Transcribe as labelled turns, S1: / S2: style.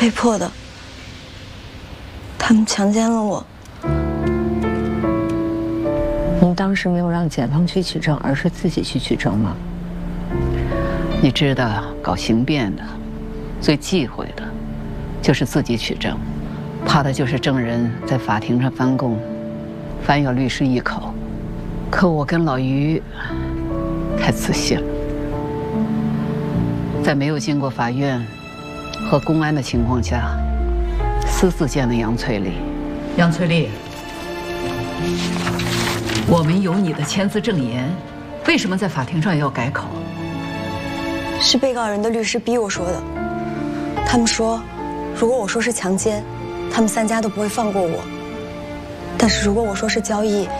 S1: 被迫的。他们强奸了我。
S2: 你当时没有让检方去取证，而是自己去取证吗？
S3: 你知道，搞刑辩的最忌讳的就是自己取证，怕的就是证人在法庭上翻供，反咬律师一口。可我跟老于太自信了，在没有经过法院和公安的情况下，私自见了杨翠丽。杨翠丽，我们有你的签字证言，为什么在法庭上要改口？
S1: 是被告人的律师逼我说的。他们说，如果我说是强奸，他们3家都不会放过我；但是如果我说是交易，